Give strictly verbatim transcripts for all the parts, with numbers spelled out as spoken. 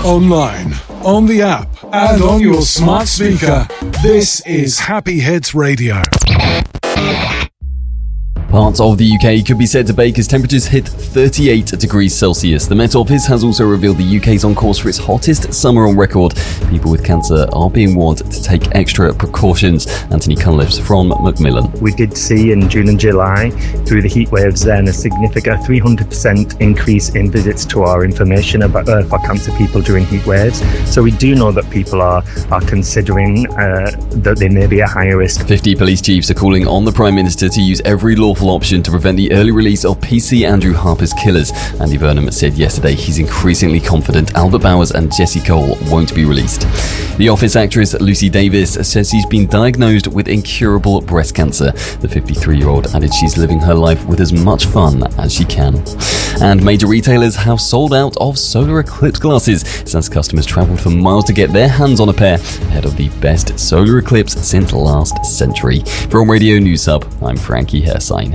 online, on the app, and on your smart speaker. This is Happy Hits Radio. Parts of the U K could be set to bake as temperatures hit thirty-eight degrees Celsius. The Met Office has also revealed the U K's on course for its hottest summer on record. People with cancer are being warned to take extra precautions. Anthony Cunliffe from Macmillan. We did see in June and July, through the heat waves then, a significant three hundred percent increase in visits to our information about uh, for cancer people during heat waves. So we do know that people are, are considering uh, that they may be at higher risk. fifty police chiefs are calling on the Prime Minister to use every lawful option to prevent the early release of P C Andrew Harper's killers. Andy Burnham said yesterday he's increasingly confident Albert Bowers and Jesse Cole won't be released. The Office actress Lucy Davis says she's been diagnosed with incurable breast cancer. The fifty-three-year-old added she's living her life with as much fun as she can. And major retailers have sold out of solar eclipse glasses since customers travelled for miles to get their hands on a pair ahead of the best solar eclipse since last century. From Radio News Hub, I'm Frankie Hersign.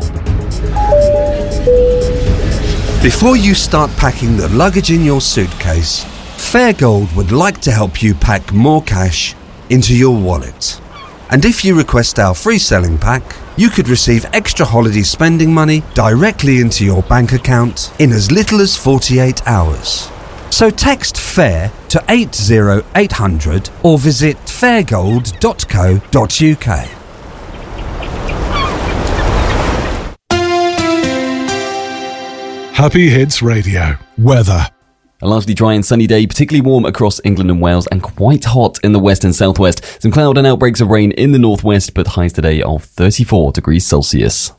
Before you start packing the luggage in your suitcase, Fairgold would like to help you pack more cash into your wallet. And if you request our free selling pack, you could receive extra holiday spending money directly into your bank account in as little as forty-eight hours. So text FAIR to eight zero eight hundred or visit fairgold dot co dot uk. Happy Hits Radio. Weather. A largely dry and sunny day, particularly warm across England and Wales and quite hot in the west and southwest. Some cloud and outbreaks of rain in the northwest, but highs today of thirty-four degrees Celsius.